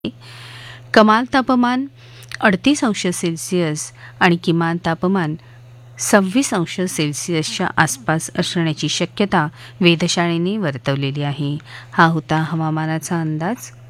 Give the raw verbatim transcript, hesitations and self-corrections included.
कमाल तापमान अडतीस अंश सेल्सिअस आणि किमान तापमान सव्वीस अंश सेल्सिअसच्या आसपास असण्याची शक्यता वेधशाळेने वर्तवलेली आहे. हा होता हवामानाचा अंदाज.